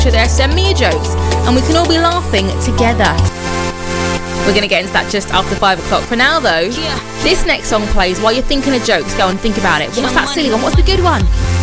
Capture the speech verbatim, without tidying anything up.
there, send me your jokes, and we can all be laughing together. We're going to get into that just after five o'clock. For now, though, yeah. This next song plays while you're thinking of jokes. Go and think about it. What's that silly one? What's the good one?